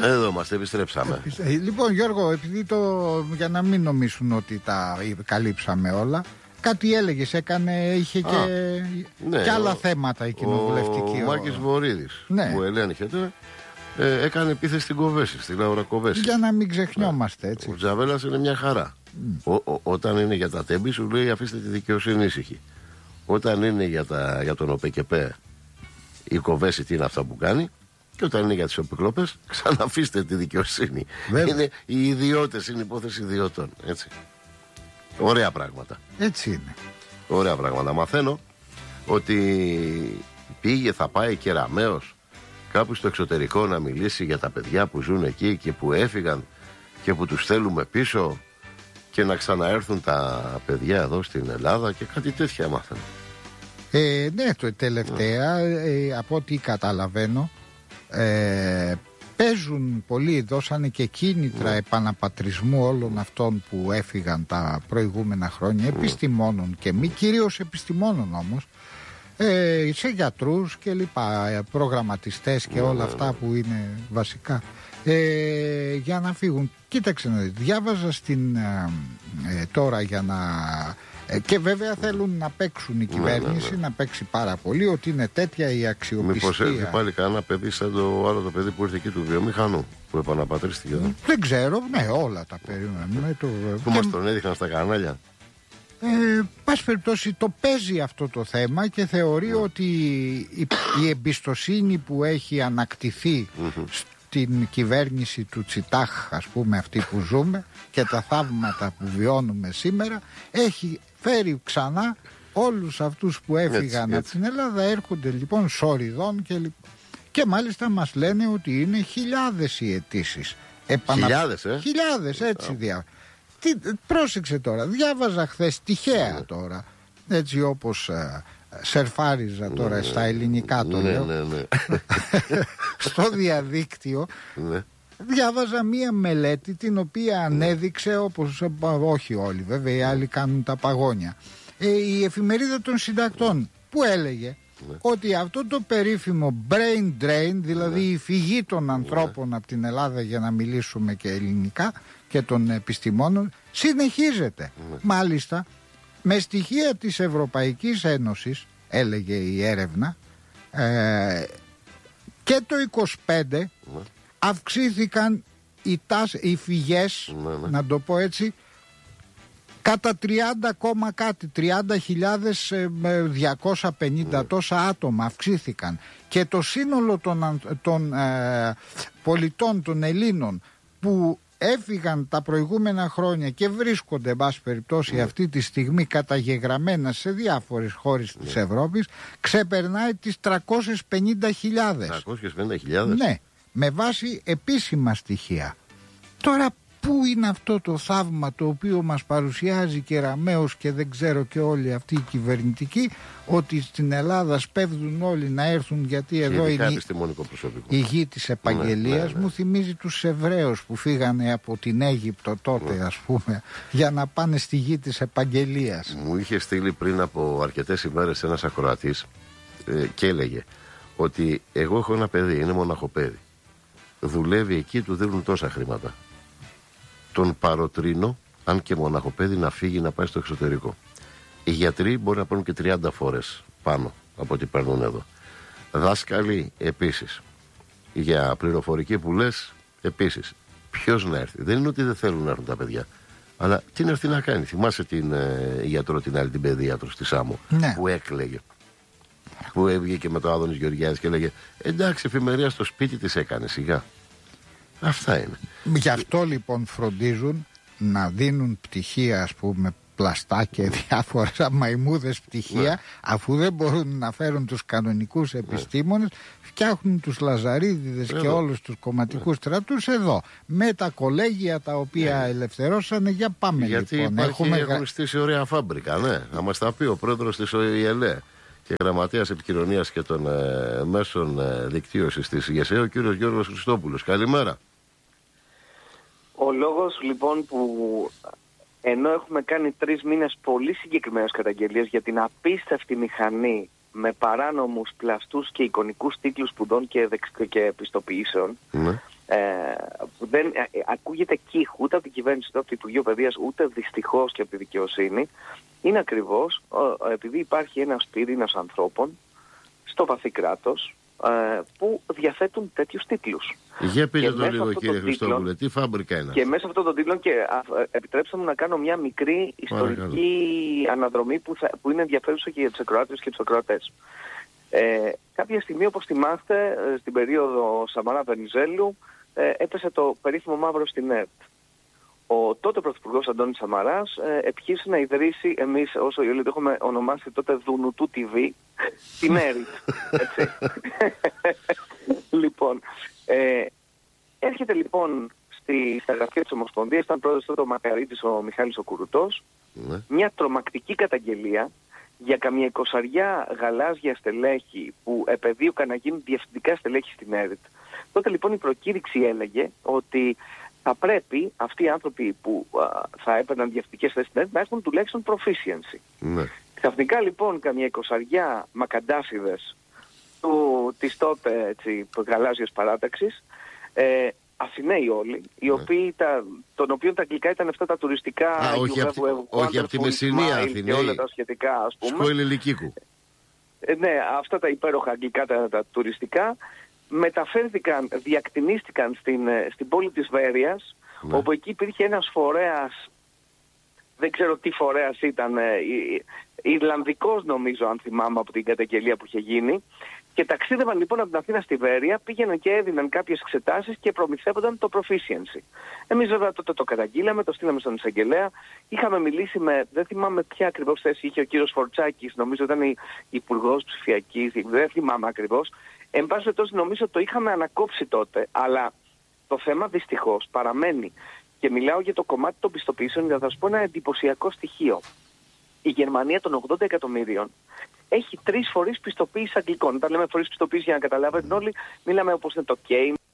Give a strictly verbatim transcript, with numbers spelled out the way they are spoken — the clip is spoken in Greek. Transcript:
Εδώ είμαστε, επιστρέψαμε. Ε, λοιπόν, Γιώργο, επειδή το, για να μην νομίσουν ότι τα καλύψαμε όλα, κάτι έλεγες, έκανε, είχε και, Α, ναι, και άλλα ο, θέματα η κοινοβουλευτική. Ο, ο Μάκης Βορίδης, ναι, που ελέγχεται, ε, έκανε επίθεση στην Κοβέση, στην Λάουρα Κοβέση. Για να μην ξεχνιόμαστε, έτσι. Ο Τζαβέλας είναι μια χαρά. Mm. Ο, ο, όταν είναι για τα τέμπη, σου λέει αφήστε τη δικαιοσύνη ήσυχη. Όταν είναι για, τα, για τον ΟΠΕΚΕΠΕ, η Κοβέση τι είναι αυτά που κάνει. Και όταν είναι για τις επικλόπες, ξαναφήστε τη δικαιοσύνη. Βέβαια. Είναι οι ιδιώτες, είναι υπόθεση ιδιώτων. Έτσι. Ωραία πράγματα. Έτσι είναι. Ωραία πράγματα. Μαθαίνω ότι πήγε, θα πάει Κεραμέως κάπου στο εξωτερικό να μιλήσει για τα παιδιά που ζουν εκεί και που έφυγαν και που τους θέλουμε πίσω και να ξαναέρθουν τα παιδιά εδώ στην Ελλάδα και κάτι τέτοια μάθαινα. Ε, ναι, το τελευταία, ε, από ό,τι καταλαβαίνω, ε, παίζουν πολύ, δώσανε και κίνητρα ναι. επαναπατρισμού όλων αυτών που έφυγαν τα προηγούμενα χρόνια, ναι. επιστημόνων και μη, κυρίως επιστημόνων όμως, ε, σε γιατρούς και λοιπά, προγραμματιστές και ναι, όλα αυτά ναι. που είναι βασικά, ε, για να φύγουν. Κοίταξε να δεις, διάβαζα στην, ε, ε, τώρα για να... Και βέβαια θέλουν να παίξουν η κυβέρνηση, ναι, ναι, ναι. να παίξει πάρα πολύ, ότι είναι τέτοια η αξιοπιστία. Μήπως έρθει πάλι κανένα παιδί σαν το άλλο το παιδί που ήρθε εκεί του βιομηχανού, που επαναπατρίστηκε εδώ. Δεν ξέρω, ναι, όλα τα περίμενα. Το... Που και... μας τον έδειχναν στα κανάλια. Ε, πάση περιπτώσει το παίζει αυτό το θέμα και θεωρεί ναι. ότι η, η εμπιστοσύνη που έχει ανακτηθεί mm-hmm. στην κυβέρνηση του Τσιτάχ, ας πούμε, αυτή που ζούμε, και τα θαύματα που βιώνουμε σήμερα, έχει φέρει ξανά όλους αυτούς που έφυγαν έτσι, από την Ελλάδα, έρχονται λοιπόν σοριδών και, και μάλιστα μας λένε ότι είναι χιλιάδες οι αιτήσεις. Επανα... Χιλιάδες, ε? Χιλιάδες, έτσι διά. Τι, πρόσεξε τώρα, διάβαζα χθες τυχαία ναι. τώρα, έτσι όπως ε, σερφάριζα τώρα ναι, στα ελληνικά το ναι, λέω, ναι, ναι. στο διαδίκτυο, ναι. διάβαζα μία μελέτη την οποία ανέδειξε, όπως όχι όλοι βέβαια, οι άλλοι κάνουν τα παγόνια, ε, η εφημερίδα των συντακτών, που έλεγε ναι. ότι αυτό το περίφημο brain drain, δηλαδή ναι. η φυγή των ανθρώπων ναι. από την Ελλάδα, για να μιλήσουμε και ελληνικά, και των επιστημόνων, συνεχίζεται. Ναι. Μάλιστα, με στοιχεία της Ευρωπαϊκής Ένωσης, έλεγε η έρευνα, ε, και το είκοσι πέντε ναι. αυξήθηκαν οι, τάσ, οι φυγές, ναι, ναι. να το πω έτσι, κατά τριάντα κόμμα κάτι, τριάντα χιλιάδες διακόσια πενήντα ναι. τόσα άτομα αυξήθηκαν. Και το σύνολο των, των ε, πολιτών, των Ελλήνων, που έφυγαν τα προηγούμενα χρόνια και βρίσκονται, εν πάση περιπτώσει, ναι. αυτή τη στιγμή καταγεγραμμένα σε διάφορες χώρες ναι. της Ευρώπης, ξεπερνάει τις τριακόσιες πενήντα χιλιάδες. τριακόσιες πενήντα χιλιάδες. Ναι, με βάση επίσημα στοιχεία. Τώρα, πού είναι αυτό το θαύμα το οποίο μας παρουσιάζει Κεραμέως και δεν ξέρω και όλοι αυτοί οι κυβερνητικοί, ότι στην Ελλάδα σπέβδουν όλοι να έρθουν, γιατί και εδώ είναι η γη της επαγγελίας. Ναι, ναι, ναι. Μου θυμίζει τους Εβραίους που φύγανε από την Αίγυπτο τότε, ναι. ας πούμε, για να πάνε στη γη της επαγγελίας. Μου είχε στείλει πριν από αρκετές ημέρες ένας ακροατής ε, και έλεγε ότι εγώ έχω ένα παιδί, είναι μοναχοπέδι, δουλεύει εκεί, του δίνουν τόσα χρήματα. Τον παροτρύνω, αν και μοναχοπέδι, να φύγει να πάει στο εξωτερικό. Οι γιατροί μπορεί να παίρνουν και τριάντα φορές πάνω από ό,τι παίρνουν εδώ. Δάσκαλοι επίσης. Για πληροφορική που λες επίσης. Ποιος να έρθει? Δεν είναι ότι δεν θέλουν να έρθουν τα παιδιά. Αλλά τι να έρθει να κάνει? Θυμάσαι την ε, γιατρό την άλλη, την παιδίατρο στη Σάμο, ναι. που έκλαιγε. Που έβγε και με το Άδωνης Γεωργιάδης και έλεγε εντάξει, εφημερία στο σπίτι της έκανε, σιγά. Αυτά είναι. Γι' αυτό λοιπόν φροντίζουν να δίνουν πτυχία, ας πούμε, πλαστά και διάφορα μαϊμούδες πτυχία, ναι. αφού δεν μπορούν να φέρουν τους κανονικούς επιστήμονες, ναι. φτιάχνουν τους Λαζαρίδιδες εδώ. Και όλους τους κομματικούς ναι. στρατούς εδώ, με τα κολέγια τα οποία ναι. ελευθερώσανε. Για πάμε. Γιατί λοιπόν. Γιατί Έχουμε... έχουν στήσει ωραία φάμπρικα, ναι. Να μας τα πει ο πρόεδρος της ΟΗΕ και γραμματέας επικοινωνίας και των ε, μέσων ε, δικτύωσης της ΓΕΣΕ, ο κύριος Γιώργος Χριστόπουλος. Καλημέρα. Ο λόγος λοιπόν που, ενώ έχουμε κάνει τρεις μήνες πολύ συγκεκριμένες καταγγελίες για την απίστευτη μηχανή με παράνομους πλαστούς και εικονικούς τίτλους σπουδών και, δεξ... και επιστοποιήσεων, ναι. Ε, που δεν ε, ακούγεται κύχ ούτε από την κυβέρνηση, ούτε από το Υπουργείο Παιδείας, ούτε δυστυχώς και από τη δικαιοσύνη, είναι ακριβώς ε, επειδή υπάρχει ένας πυρήνας ανθρώπων στο βαθύ κράτος ε, που διαθέτουν τέτοιους τίτλους. Για πείτε το λίγο, κύριε Χριστόπουλε, τι φάμπρικα είναι. Και μέσα από αυτόν τον τίτλο, και α, επιτρέψτε μου να κάνω μια μικρή ιστορική Παρακαλώ. αναδρομή που, θα, που είναι ενδιαφέρουσα και για τους ακροάτες και τους ακροατές. Ε, κάποια στιγμή, όπως θυμάστε, στην περίοδο Σαμαρά-Βενιζέλου, ε, έπεσε το περίφημο μαύρο στην ΕΡΤ. Ο τότε Πρωθυπουργός Αντώνης Σαμαράς ε, επιχείρησε να ιδρύσει, εμείς όσο η το έχουμε ονομάσει τότε Δουνουτού τι βι, την ΕΡΤ. Λοιπόν, ε, έρχεται λοιπόν στη, στα γραφεία της Ομοσπονδίας, ήταν πρόεδρος τότε ο Μακαρίτης, ο Μιχάλης ο Κουρουτός, ναι. μια τρομακτική καταγγελία για καμία εικοσαριά γαλάζια στελέχη που επεδίωκαν να γίνουν διευθυντικά στελέχη στην ΕΡΤ. Τότε λοιπόν η προκήρυξη έλεγε ότι θα πρέπει αυτοί οι άνθρωποι που α, θα έπαιρναν διευθυντικές θέσεις στην ΕΡΤ να έχουν τουλάχιστον proficiency. Ναι. Ξαφνικά λοιπόν καμία εικοσαριά μακαντάσιδες του, της τότε έτσι, γαλάζιας παράταξης, ε, Αθηναίοι όλοι, οι ναι. οποίοι τα, των οποίων τα αγγλικά ήταν αυτά τα τουριστικά, Α, όχι από τη, τη Μεσσηνία Αθηναίοι και όλα τα σχετικά, ας πούμε. Σχόλη Λυκίκου. Ε, ναι, αυτά τα υπέροχα αγγλικά τα, τα τουριστικά μεταφέρθηκαν, διακτηνίστηκαν στην, στην πόλη της Βέρειας, ναι. όπου εκεί υπήρχε ένας φορέας, δεν ξέρω τι φορέας ήταν, ε, Ιρλανδικός νομίζω, αν θυμάμαι από την καταγγελία που είχε γίνει. Και ταξίδευαν λοιπόν από την Αθήνα στη Βέρεια, πήγαιναν και έδιναν κάποιες εξετάσεις και προμηθεύονταν το proficiency. Εμείς βέβαια τότε το καταγγείλαμε, το στείλαμε στον εισαγγελέα. Είχαμε μιλήσει με, δεν θυμάμαι ποια ακριβώς θέση είχε ο κύριος Φορτσάκης, νομίζω ήταν υπουργός ψηφιακής, δεν θυμάμαι ακριβώς. Εν πάση περιπτώσει νομίζω το είχαμε ανακόψει τότε, αλλά το θέμα δυστυχώς παραμένει. Και μιλάω για το κομμάτι των πιστοποιήσεων για να σας πω ένα εντυπωσιακό στοιχείο. Η Γερμανία των ογδόντα εκατομμύριων έχει τρεις φορείς πιστοποίηση αγγλικών. Όταν λέμε φορείς πιστοποίηση για να καταλάβετε όλοι, μιλάμε όπως είναι το Cambridge,